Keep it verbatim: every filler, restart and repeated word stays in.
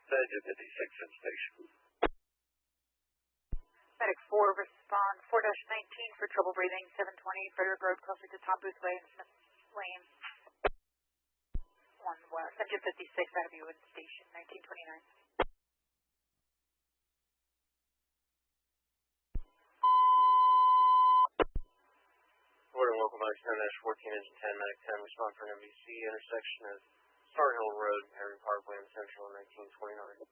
Engine fifty-six in station. Medic four, respond four nineteen for trouble breathing, seven twenty Frederick Road, closer to Tom Booth Way and Smith Lane. one West, Engine fifty-six out of you in station, nineteen twenty-nine. Order local medic ten fourteen, engine ten, medic ten, respond for an M B C, intersection of Star Hill Road, Harry Parkway, and Central, nineteen twenty-nine.